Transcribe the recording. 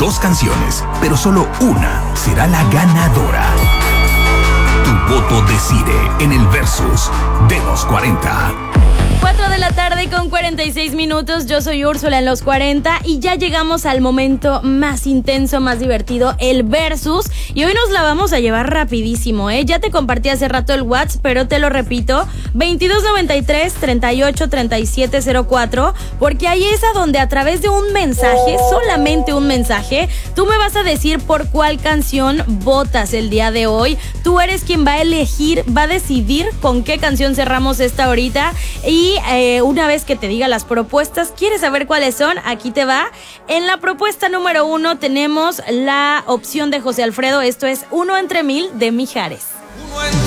2 canciones, pero solo una será la ganadora. Tu voto decide en el Versus de los 40. 4 de la tarde con 46 minutos, yo soy Úrsula en los 40 y ya llegamos al momento más intenso, más divertido, el Versus, y hoy nos la vamos a llevar rapidísimo, ya te compartí hace rato el WhatsApp, pero te lo repito, 2293 38 37 04, porque ahí es a donde a través de un mensaje, solamente un mensaje, tú me vas a decir por cuál canción votas el día de hoy. Tú eres quien va a elegir, va a decidir con qué canción cerramos esta horita. Y una vez que te diga las propuestas, ¿quieres saber cuáles son? Aquí te va. En la propuesta número 1 tenemos la opción de José Alfredo. Esto es Uno entre Mil de Mijares. Uno